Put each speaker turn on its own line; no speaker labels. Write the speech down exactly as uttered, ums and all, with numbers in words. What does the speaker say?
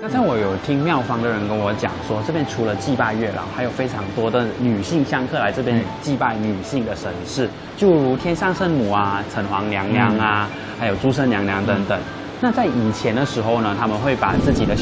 但我有听庙方的人跟我讲说，这边除了祭拜月老，还有非常多的女性香客来这边祭拜女性的神事，就如天上圣母啊、城隍娘娘啊，还有诸圣娘娘等等。那在以前的时候呢，他们会把自己的